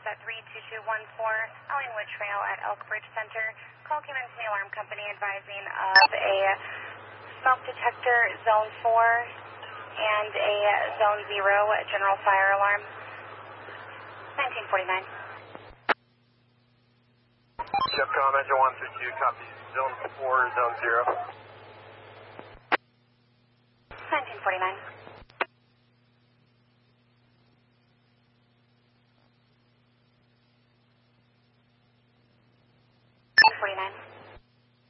at 32214 Ellingwood Trail at Elk Bridge Center. Call came in from the alarm company advising of a smoke detector zone 4 and a zone 0 general fire alarm. 1949. Chefcom engine 132, copy. Zone 4, zone 0. 1949.